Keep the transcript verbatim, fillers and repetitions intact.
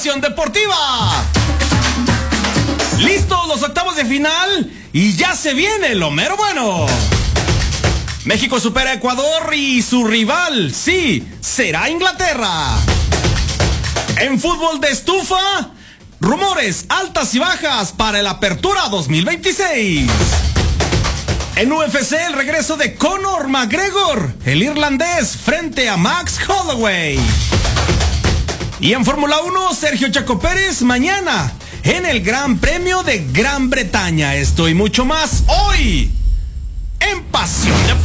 Pasión Deportiva. Listos los octavos de final y ya se viene lo mero bueno. México supera a Ecuador y su rival, sí, será Inglaterra. En fútbol de estufa, rumores altas y bajas para el Apertura dos mil veintiséis. En U F C, el regreso de Conor McGregor, el irlandés, frente a Max Holloway. Y en Fórmula uno, Sergio Checo Pérez, mañana, en el Gran Premio de Gran Bretaña. Esto y mucho más, hoy, en Pasión Deportiva.